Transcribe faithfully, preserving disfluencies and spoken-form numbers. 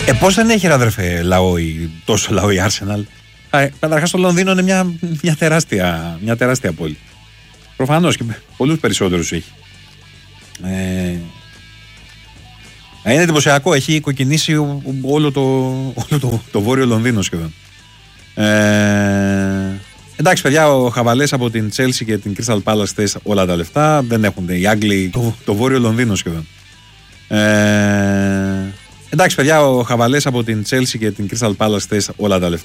Ε, πώς δεν έχει, ρε αδερφέ, λαό, τόσο λαό η Arsenal. Καταρχάς το Λονδίνο είναι μια, μια, τεράστια, μια τεράστια πόλη. Προφανώς και πολλούς περισσότερους έχει. Ε, είναι εντυπωσιακό, έχει κοκκινήσει όλο το, όλο το, το βόρειο Λονδίνο σχεδόν. Ε, εντάξει, παιδιά, ο Χαβαλές από την Chelsea και την Crystal Palace θες όλα τα λεφτά. Δεν έχουν οι Άγγλοι το, το βόρειο Λονδίνο σχεδόν. Ε, εντάξει, παιδιά, ο Χαβαλές από την Chelsea και την Crystal Palace θες όλα τα λεφτά.